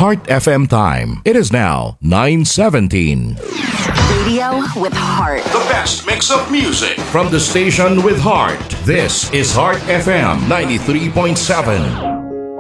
Heart FM time. It is now 9:17. Radio with heart. The best mix of music. From the station with heart, this is Heart FM 93.7.